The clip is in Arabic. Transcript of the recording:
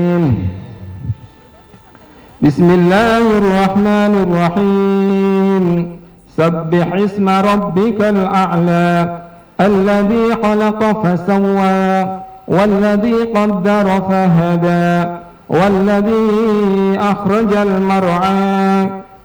بسم الله الرحمن الرحيم سبح اسم ربك الأعلى الذي خلق فسوى والذي قدر فهدى والذي أخرج المرعى